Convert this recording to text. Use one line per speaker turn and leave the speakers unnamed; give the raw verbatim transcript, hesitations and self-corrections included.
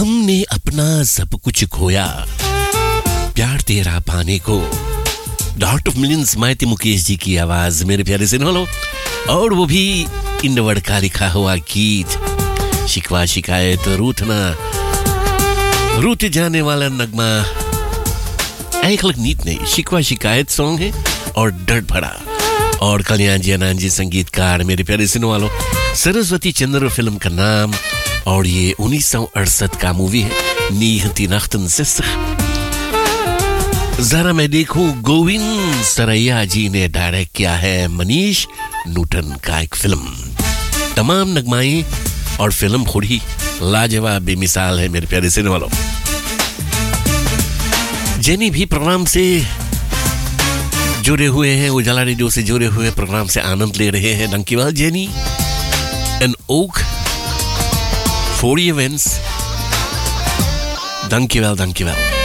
हमने अपना सब कुछ खोया प्यार तेरा पाने को। डॉट ऑफ मिलियंस माइती मुकेश जी की आवाज मेरे प्यारे से लो, और वो भी इंडवर्ड का लिखा हुआ गीत। शिकवा शिकायत रूठना रूठ जाने वाला नगमा eigenlijk niet नहीं, शिकवा शिकायत सॉन्ग है और डर भरा। और कल्याण जी अनान जी संगीतकार मेरे प्यारे सुनने वालों, सरस्वती चंद्र फिल्म का नाम, और ये उन्नीस सौ अड़सठ का मूवी है negentien achtenzestig। जरा मैं देखूं गोविंद सरैया जी ने डायरेक्ट किया है मनीष नूटन का एक फिल्म। तमाम नगमाई और फिल्म खुद ही लाजवाब बेमिसाल है मेरे प्यारे सुनने वालों। जेनी भी प्रोग्राम से जुड़े हुए हैं, उजाला रेडियो से जुड़े हुए प्रोग्राम से आनंद ले रहे हैं। Dankjewel Jenny. En ook voor je wens. Dankjewel, dankjewel.